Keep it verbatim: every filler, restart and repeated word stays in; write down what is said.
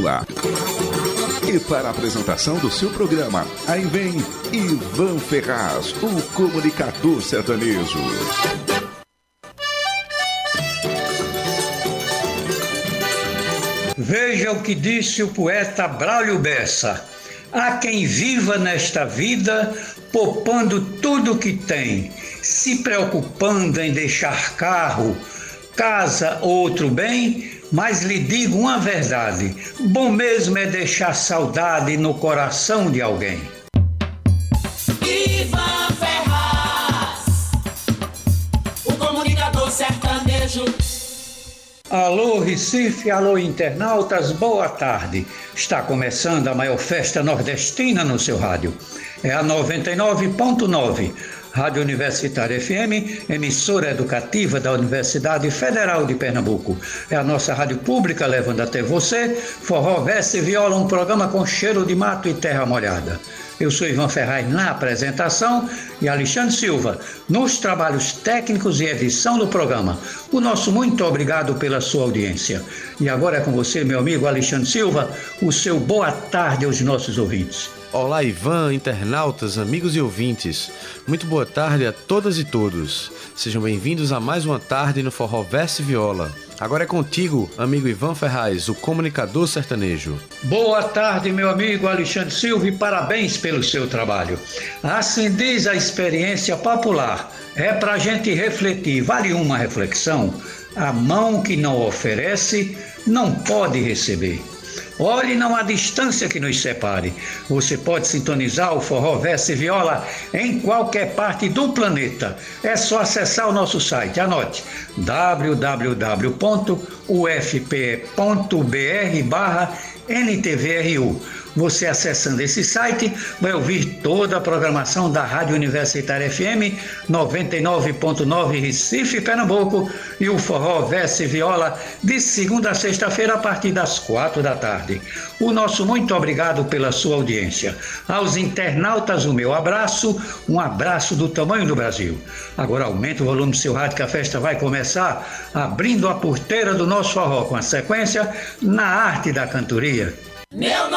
Vila. E para a apresentação do seu programa, aí vem Ivan Ferraz, o comunicador sertanejo. Veja o que disse o poeta Braulio Bessa: há quem viva nesta vida poupando tudo que tem, se preocupando em deixar carro, casa ou outro bem, mas lhe digo uma verdade: bom mesmo é deixar saudade no coração de alguém. Ivan Ferraz, o comunicador sertanejo. Alô Recife, alô internautas, boa tarde. Está começando a maior festa nordestina no seu rádio. É a noventa e nove ponto nove, Rádio Universitária F M, emissora educativa da Universidade Federal de Pernambuco. É a nossa rádio pública levando até você Forró, Verso e Viola, um programa com cheiro de mato e terra molhada. Eu sou Ivan Ferraz na apresentação e Alexandre Silva nos trabalhos técnicos e edição do programa. O nosso muito obrigado pela sua audiência. E agora é com você, meu amigo Alexandre Silva, o seu boa tarde aos nossos ouvintes. Olá, Ivan, internautas, amigos e ouvintes. Muito boa tarde a todas e todos. Sejam bem-vindos a mais uma tarde no Forró, Verso e Viola. Agora é contigo, amigo Ivan Ferraz, o comunicador sertanejo. Boa tarde, meu amigo Alexandre Silva, e parabéns pelo seu trabalho. Assim diz a experiência popular. É pra gente refletir. Vale uma reflexão: a mão que não oferece não pode receber. Olhe, não há distância que nos separe. Você pode sintonizar o Forró, Verso e Viola em qualquer parte do planeta. É só acessar o nosso site. Anote: w w w ponto u f p e ponto b r barra n t v r u. Você acessando esse site vai ouvir toda a programação da Rádio Universitária F M noventa e nove ponto nove Recife, Pernambuco, e o Forró, Verso e Viola de segunda a sexta-feira a partir das quatro da tarde. O nosso muito obrigado pela sua audiência. Aos internautas, o meu abraço, um abraço do tamanho do Brasil. Agora aumente o volume do seu rádio que a festa vai começar, abrindo a porteira do nosso forró com a sequência Na Arte da Cantoria. Meu